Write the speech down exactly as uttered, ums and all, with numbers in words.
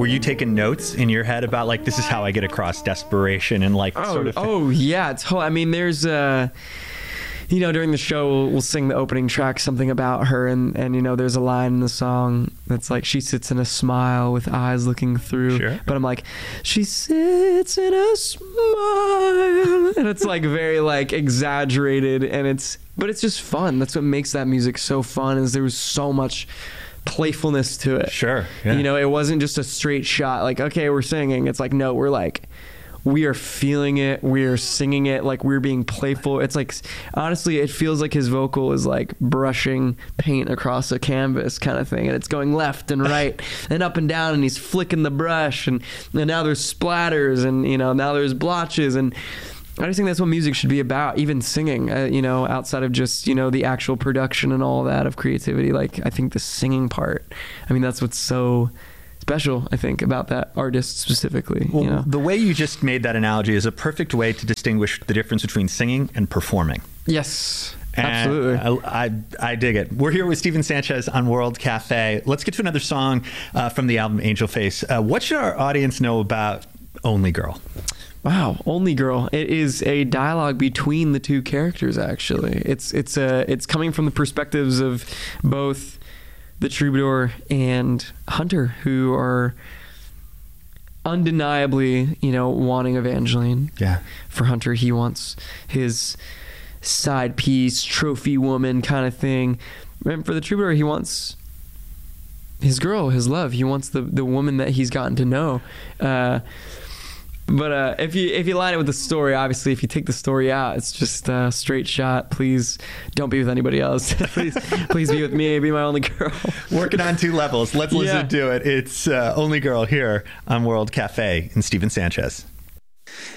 were you taking notes in your head about like, this is how I get across desperation and like oh, sort of oh yeah, it's whole, I mean, there's uh you know, during the show, we'll, we'll sing the opening track, something about her, and, and, you know, there's a line in the song that's like, she sits in a smile with eyes looking through. Sure. But I'm like, she sits in a smile. And it's like very like exaggerated, and it's, but it's just fun. That's what makes that music so fun, is there was so much playfulness to it. Sure. Yeah. You know, it wasn't just a straight shot, like, okay, we're singing. It's like, no, we're like, we are feeling it, we're singing it, like we're being playful. It's like, honestly, it feels like his vocal is like brushing paint across a canvas kind of thing, and it's going left and right and up and down, and he's flicking the brush, and, and now there's splatters, and, you know, now there's blotches, and I just think that's what music should be about, even singing, uh, you know, outside of just, you know, the actual production and all that of creativity. Like, I think the singing part, I mean, that's what's so special, I think, about that artist specifically. Well, you know? the way you just made that analogy is a perfect way to distinguish the difference between singing and performing. Yes, And absolutely. I, I, I dig it. We're here with Steven Sanchez on World Cafe. Let's get to another song uh, from the album Angel Face. Uh, what should our audience know about Only Girl? Wow, Only Girl. It is a dialogue between the two characters, actually. It's it's a it's coming from the perspectives of both the troubadour and Hunter, who are undeniably, you know, wanting Evangeline. Yeah. For Hunter, he wants his side piece, trophy woman kind of thing. And for the troubadour, he wants his girl, his love. He wants the the woman that he's gotten to know. Uh, But uh, if you if you line it with the story, obviously, if you take the story out, it's just a straight shot. Please don't be with anybody else. please, please be with me. Be my only girl. Working on two levels. Let's listen Yeah. to it. It's uh, Only Girl here on World Cafe and Steven Sanchez.